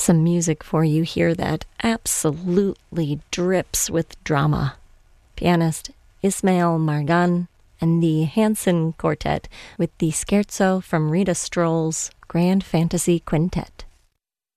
some music for you here that absolutely drips with drama. Pianist Ismail Margan and the Hanson Quartet with the Scherzo from Rita Stroll's Grand Fantasy Quintet.